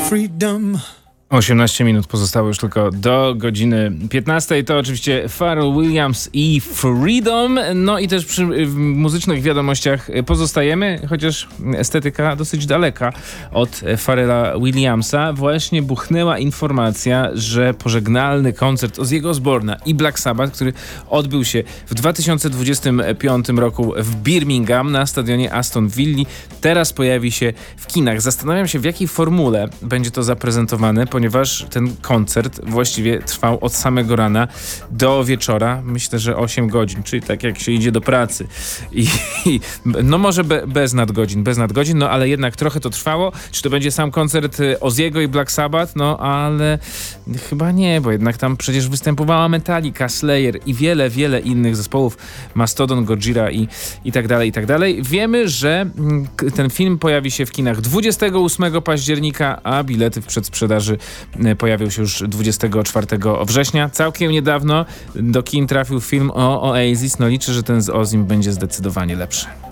freedom. 18 minut pozostało już tylko do godziny 15. To oczywiście Pharrell Williams i Freedom. No i też przy muzycznych wiadomościach pozostajemy, chociaż estetyka dosyć daleka od Pharrella Williamsa. Właśnie buchnęła informacja, że pożegnalny koncert Ozzy'ego Osbourne'a i Black Sabbath, który odbył się w 2025 roku w Birmingham na stadionie Aston Villa, teraz pojawi się w kinach. Zastanawiam się, w jakiej formule będzie to zaprezentowane, ponieważ ten koncert właściwie trwał od samego rana do wieczora. Myślę, że 8 godzin, czyli tak jak się idzie do pracy. No może bez nadgodzin, no ale jednak trochę to trwało. Czy to będzie sam koncert Ozzy'ego i Black Sabbath? No ale chyba nie, bo jednak tam przecież występowała Metallica, Slayer i wiele innych zespołów, Mastodon, Gojira i tak dalej, i tak dalej. Wiemy, że ten film pojawi się w kinach 28 października, a bilety w przedsprzedaży pojawił się już 24 września. Całkiem niedawno do kin trafił film o Oasis. No liczę, że ten z Ozim będzie zdecydowanie lepszy.